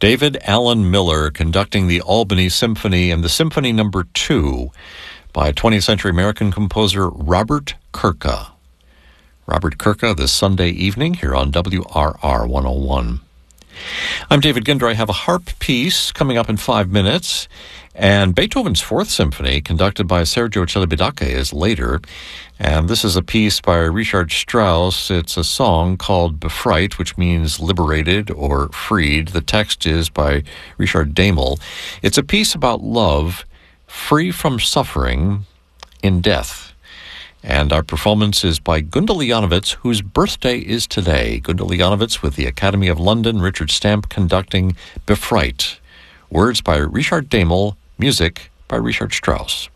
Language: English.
David Allen Miller conducting the Albany Symphony and the Symphony No. 2 by 20th century American composer Robert Kirka. Robert Kirka this Sunday evening here on WRR 101. I'm David Ginder. I have a harp piece coming up in 5 minutes, and Beethoven's Fourth Symphony, conducted by Sergio Celibidache, is later. And this is a piece by Richard Strauss. It's a song called Befreit, which means liberated or freed. The text is by Richard Damel. It's a piece about love, free from suffering in death. And our performance is by Gundel Janowitz, whose birthday is today. Gundel Janowitz with the Academy of London, Richard Stamp conducting Befreit. Words by Richard Damel, music by Richard Strauss.